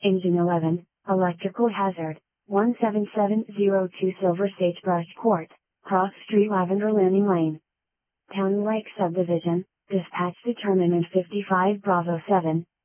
Engine 11, Electrical Hazard, 17702 Silver Sagebrush Court, Cross Street Lavender Landing Lane. Town Lake Subdivision, Dispatch Determinant 55 Bravo 7,